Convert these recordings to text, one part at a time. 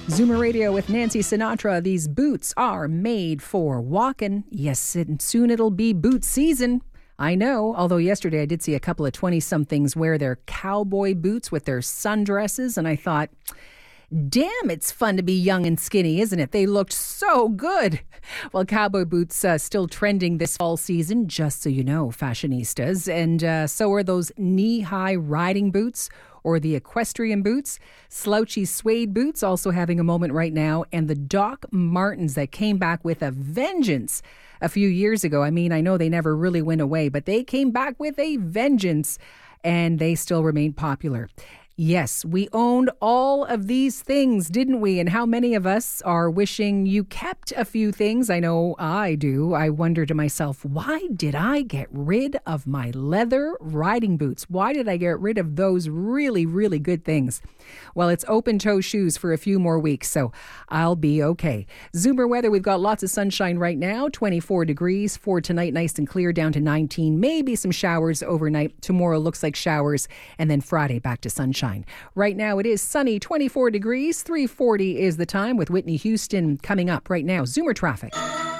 Zoomer Radio with Nancy Sinatra. These boots are made for walking. Yes, and soon it'll be boot season. I know, although yesterday I did see a couple of 20-somethings wear their cowboy boots with their sundresses, and I thought, damn, it's fun to be young and skinny, isn't it? They looked so good. Well, cowboy boots still trending this fall season, just so you know, fashionistas. And so are those knee-high riding boots or the equestrian boots. Slouchy suede boots also having a moment right now. And the Doc Martens that came back with a vengeance a few years ago. I mean, I know they never really went away, but they came back with a vengeance and they still remain popular. Yes, we owned all of these things, didn't we? And how many of us are wishing you kept a few things? I know I do. I wonder to myself, why did I get rid of my leather riding boots? Why did I get rid of those really, really good things? Well, it's open-toe shoes for a few more weeks, so I'll be okay. Zoomer weather, we've got lots of sunshine right now, 24 degrees. For tonight, nice and clear, down to 19. Maybe some showers overnight. Tomorrow looks like showers, and then Friday back to sunshine. Right now it is sunny, 24 degrees, 3:40 is the time with Whitney Houston coming up right now. Zoomer traffic.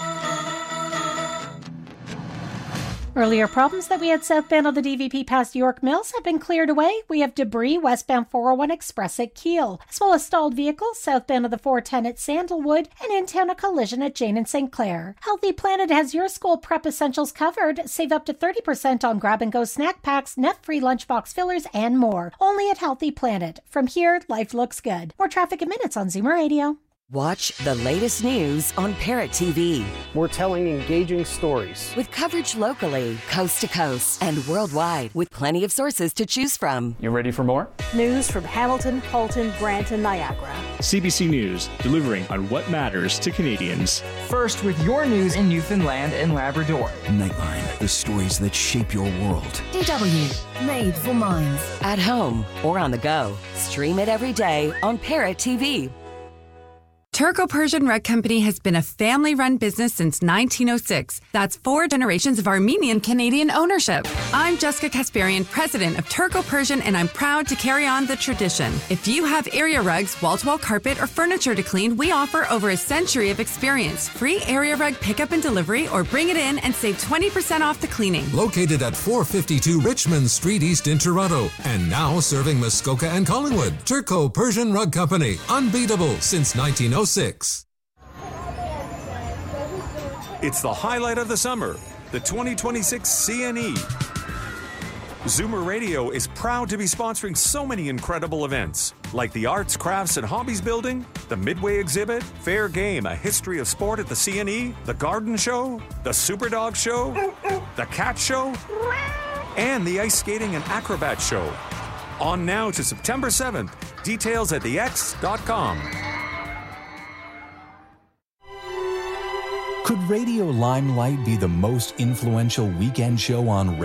Earlier problems that we had southbound on the DVP past York Mills have been cleared away. We have debris westbound 401 Express at Keele, as well as stalled vehicles southbound of the 410 at Sandalwood, and in town a collision at Jane and St. Clair. Healthy Planet has your school prep essentials covered. Save up to 30% on grab-and-go snack packs, nut-free lunchbox fillers, and more. Only at Healthy Planet. From here, life looks good. More traffic in minutes on Zoomer Radio. Watch the latest news on Parrot TV. We're telling engaging stories. With coverage locally, coast to coast, and worldwide, with plenty of sources to choose from. You ready for more? News from Hamilton, Colton, Brant, and Niagara. CBC News, delivering on what matters to Canadians. First with your news in Newfoundland and Labrador. Nightline, the stories that shape your world. DW, made for minds. At home or on the go. Stream it every day on Parrot TV. Turco-Persian Rug Company has been a family-run business since 1906. That's 4 generations of Armenian-Canadian ownership. I'm Jessica Kasparian, president of Turco-Persian, and I'm proud to carry on the tradition. If you have area rugs, wall-to-wall carpet, or furniture to clean, we offer over a century of experience. Free area rug pickup and delivery, or bring it in and save 20% off the cleaning. Located at 452 Richmond Street East in Toronto, and now serving Muskoka and Collingwood. Turco-Persian Rug Company, unbeatable since 1906. It's the highlight of the summer, the 2026 CNE. Zoomer Radio is proud to be sponsoring so many incredible events, like the Arts, Crafts, and Hobbies Building, the Midway Exhibit, Fair Game, a history of sport at the CNE, the Garden Show, the Superdog Show, the Cat Show, and the Ice Skating and Acrobat Show. On now to September 7th. Details at thex.com. Could Radio Limelight be the most influential weekend show on radio?